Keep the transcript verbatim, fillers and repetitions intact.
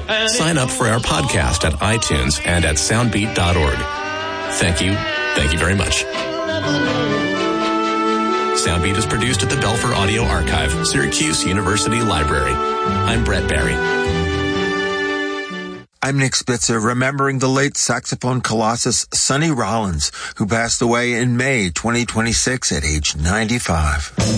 Sign up for our podcast at iTunes and at soundbeat dot org. Thank you. Thank you very much. Soundbeat is produced at the Belfer Audio Archive, Syracuse University Library. I'm Brett Barry. I'm Nick Spitzer, remembering the late saxophone colossus Sonny Rollins, who passed away in May twenty twenty-six at age ninety-five.